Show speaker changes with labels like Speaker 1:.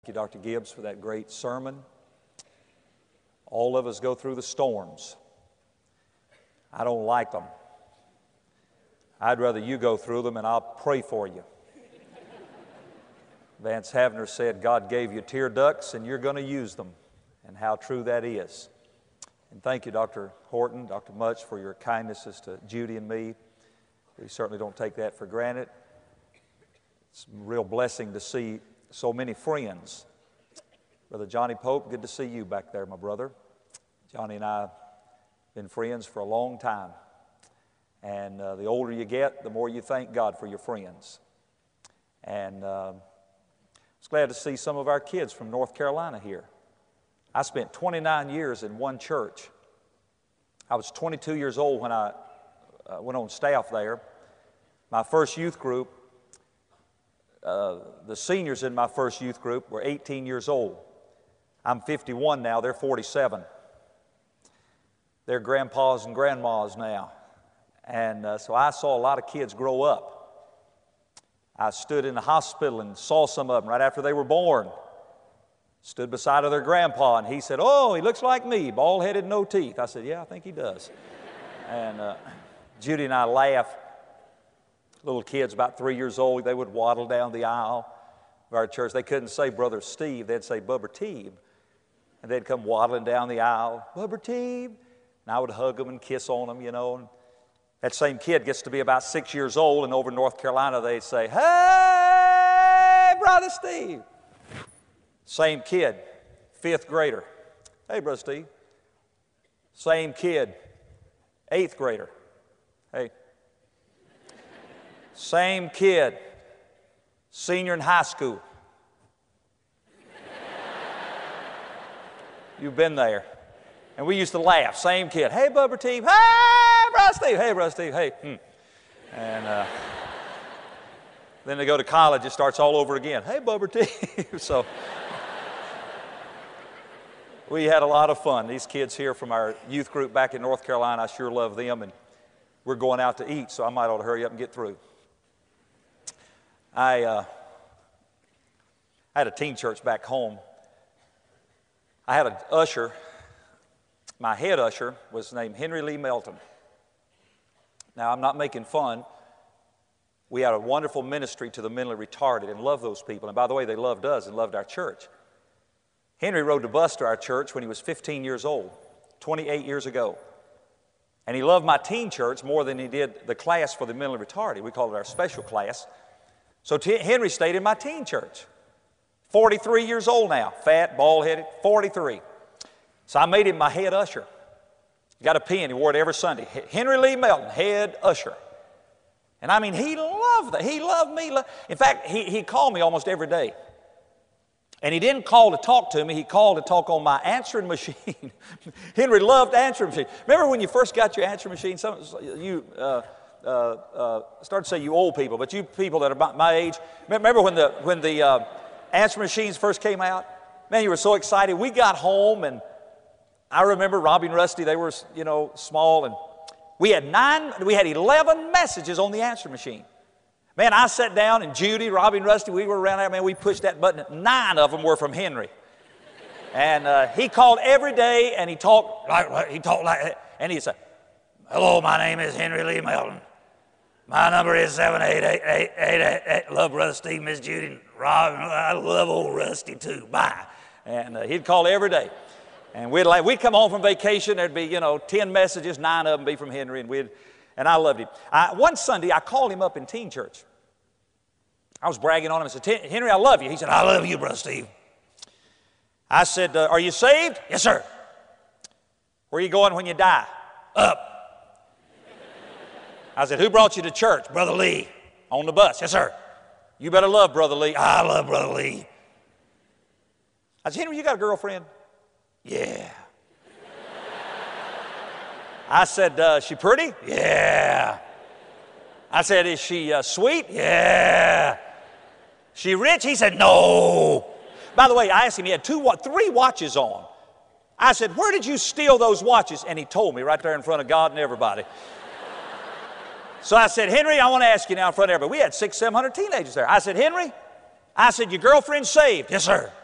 Speaker 1: Thank you, Dr. Gibbs, for that great sermon. All of us go through the storms. I don't like them. I'd rather you go through them and I'll pray for you. Vance Havner said, God gave you tear ducts and you're going to use them, and how true that is. And thank you, Dr. Horton, Dr. Much, for your kindnesses to Judy and me. We certainly don't take that for granted. It's a real blessing to see so many friends. Brother Johnny Pope, good to see you back there, my brother. Johnny and I have been friends for a long time. And the older you get, the more you thank God for your friends. And I was glad to see some of our kids from North Carolina here. I spent 29 years in one church. I was 22 years old when I went on staff there. My first youth group, the seniors in my first youth group were 18 years old. I'm 51 now, they're 47. They're grandpas and grandmas now. And so I saw a lot of kids grow up. I stood in the hospital and saw some of them right after they were born. Stood beside of their grandpa, and he said, "Oh, he looks like me, bald-headed, no teeth." I said, "Yeah, I think he does." And Judy and I laugh. Little kids about 3 years old, they would waddle down the aisle of our church. They couldn't say Brother Steve, they'd say Bubber Teeb. And they'd come waddling down the aisle, "Bubber Teeb." And I would hug them and kiss on them, you know. And that same kid gets to be about 6 years old, and over in North Carolina they'd say, "Hey, Brother Steve." Same kid, 5th grader. "Hey, Brother Steve." Same kid, 8th grader. "Hey." Same kid, senior in high school. You've been there. And we used to laugh. Same kid. "Hey, Bubber Teeb." "Hey, Brother Steve." "Hey, Brother Steve." "Hey." And then they go to college, it starts all over again. "Hey, Bubber Teeb." So we had a lot of fun. These kids here from our youth group back in North Carolina, I sure love them. And we're going out to eat, so I might ought to hurry up and get through. I had a teen church back home. I had an usher. My head usher was named Henry Lee Melton. Now, I'm not making fun. We had a wonderful ministry to the mentally retarded and loved those people. And by the way, they loved us and loved our church. Henry rode the bus to our church when he was 15 years old, 28 years ago. And he loved my teen church more than he did the class for the mentally retarded. We called it our special class. So Henry stayed in my teen church. 43 years old now, fat, bald-headed, 43. So I made him my head usher. He got a pin, he wore it every Sunday. Henry Lee Melton, head usher. And I mean, he loved that. He loved me. In fact, he called me almost every day. And he didn't call to talk to me, he called to talk on my answering machine. Henry loved answering machine. Remember when you first got your answering machine? Start to say you old people, but you people that are about my age, remember when the answering machines first came out? Man, you were so excited. We got home, and I remember Robbie and Rusty, they were, you know, small, and we had 11 messages on the answering machine. Man, I sat down, and Judy, Robbie, and Rusty, we were around there. Man, we pushed that button. 9 of them were from Henry. And he called every day, and he talked like that. And he'd say, "Hello, my name is Henry Lee Melton. My number is 7888888. Love Brother Steve, Miss Judy, and Rob. I love old Rusty, too. Bye." And he'd call every day. And we'd come home from vacation. There'd be, 10 messages, 9 of them be from Henry, and I loved him. One Sunday, I called him up in teen church. I was bragging on him. I said, "Henry, I love you." He said, "I love you, Brother Steve." I said, "Are you saved?" "Yes, sir." "Where are you going when you die?" "Up." I said, "Who brought you to church?" "Brother Lee." "On the bus?" "Yes, sir." "You better love Brother Lee." "I love Brother Lee." I said, "Henry, you got a girlfriend?" "Yeah." I said, "She pretty?" "Yeah." I said, "Is she sweet?" "Yeah." "She rich?" He said, "No." By the way, I asked him, he had 3 watches on. I said, "Where did you steal those watches?" And he told me right there in front of God and everybody. So I said, "Henry, I want to ask you now in front of everybody." We had 600, 700 teenagers there. I said, "Henry," I said, "your girlfriend's saved?" "Yes, sir."